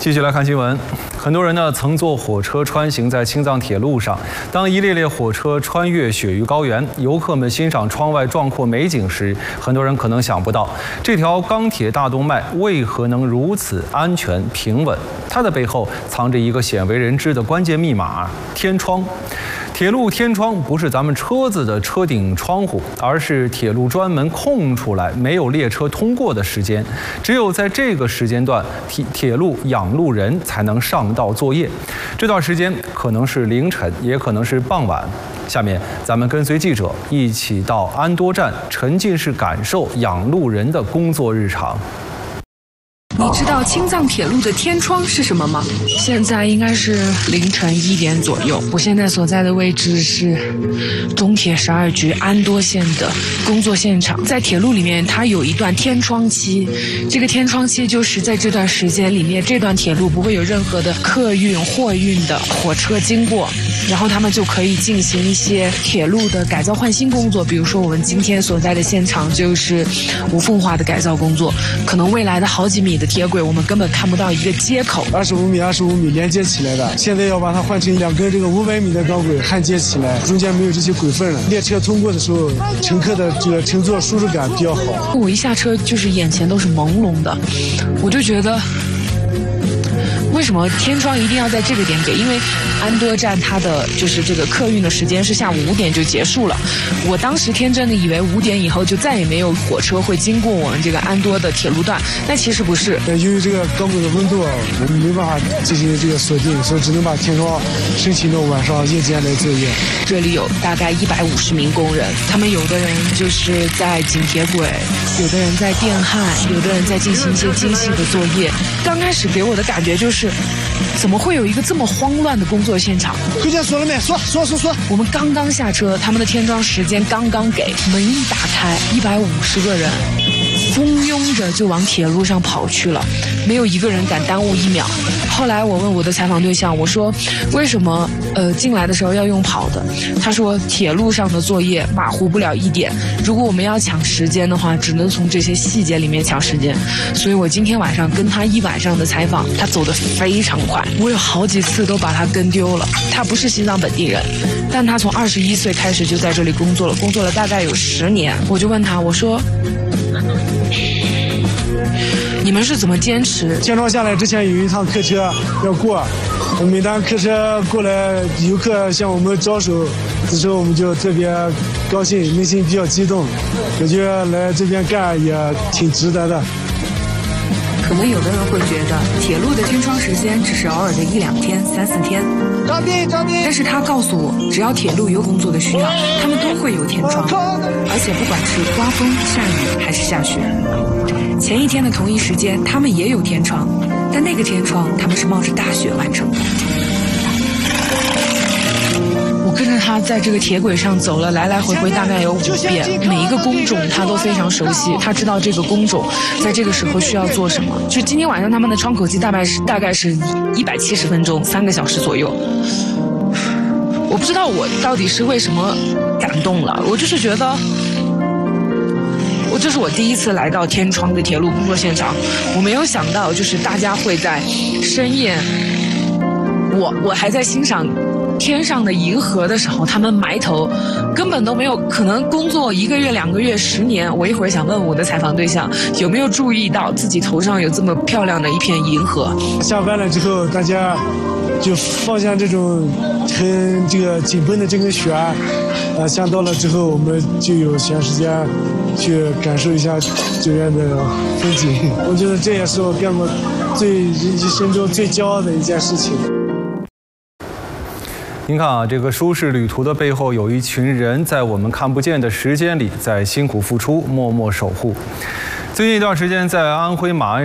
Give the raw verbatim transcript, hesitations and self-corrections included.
继续来看新闻，很多人呢曾坐火车穿行在青藏铁路上，当一列列火车穿越雪域高原，游客们欣赏窗外壮阔美景时，很多人可能想不到，这条钢铁大动脉为何能如此安全平稳？它的背后藏着一个鲜为人知的关键密码——天窗。铁路天窗不是咱们车子的车顶窗户，而是铁路专门空出来没有列车通过的时间，只有在这个时间段，铁铁路养路人才能上道作业。这段时间可能是凌晨，也可能是傍晚。下面咱们跟随记者一起到安多站，沉浸式感受养路人的工作日常。 你知道青藏铁路的天窗是什么吗？ 现在应该是凌晨一点左右。我现在所在的位置是中铁十二局安多线的工作现场。在铁路里面，它有一段天窗期，这个天窗期就是在这段时间里面，这段铁路不会有任何的客运、货运的火车经过，然后他们就可以进行一些铁路的改造换新工作。比如说我们今天所在的现场就是无缝化的改造工作，可能未来的好几米的铁轨我们根本看不到一个接口， 二十五米、二十五米连接起来的，现在要把它换成两根这个五百米的钢轨焊接起来，中间没有这些轨缝了。列车通过的时候，乘客的这个乘坐舒适感比较好。 我一下车就是眼前都是朦胧的，我就觉得。为什么天窗一定要在这个点给？因为安多站它的就是这个客运的时间是下午五点就结束了。我当时天真的以为五点以后就再也没有火车会经过我们这个安多的铁路段，但其实不是。 由于这个钢轨的温度，我们没办法进行这个锁定，所以只能把天窗申请到晚上夜间来作业。 这里有大概一百五十名工人，他们有的人就是在紧铁轨，有的人在电焊，有的人在进行一些精细的作业。刚开始给我的感觉就是。怎么会有一个这么慌乱的工作现场？ 快点锁了没？锁锁锁锁！ 我们刚刚下车，他们的天窗时间刚刚给，门一打开，一百五十个人蜂拥着就往铁路上跑去了，没有一个人敢耽误一秒。后来我问我的采访对象，我说为什么呃进来的时候要用跑的？他说铁路上的作业马虎不了一点，如果我们要抢时间的话，只能从这些细节里面抢时间。所以我今天晚上跟他一晚上的采访，他走得非常快，我有好几次都把他跟丢了。他不是西藏本地人，但他从二十一岁开始就在这里工作了，工作了大概有十年。我就问他，我说你们是怎么坚持？ 天窗下来之前有一趟客车要过，每当客车过来，游客向我们招手的时候，我们就特别高兴，内心比较激动。我觉得来这边干也挺值得的。 可能有的人会觉得铁路的天窗时间只是偶尔的一两天、三四天。 招兵招兵！ 但是他告诉我，只要铁路有工作的需要，他们都会有天窗，而且不管是刮风、下雨还是下雪。前一天的同一时间，他们也有天窗，但那个天窗他们是冒着大雪完成的。 我跟着他在这个铁轨上走了来来回回大概有五遍，每一个工种他都非常熟悉，他知道这个工种在这个时候需要做什么。就今天晚上他们的窗口期大概是大概是一百七十分钟，三个小时左右。我不知道我到底是为什么感动了，我就是觉得。我这是我第一次来到天窗的铁路工作现场，我没有想到就是大家会在深夜，我我还在欣赏天上的银河的时候，他们埋头根本都没有可能工作一个月、两个月、十年。我一会儿想问我的采访对象有没有注意到自己头上有这么漂亮的一片银河。 下班了之后，大家就放下这种很这个紧绷的这根弦，呃，下到了之后，我们就有闲时间去感受一下这边的风景。我觉得这也是我干过最一生中最骄傲的一件事情。 您看啊，这个舒适旅途的背后，有一群人在我们看不见的时间里，在辛苦付出，默默守护。最近一段时间，在安徽马鞍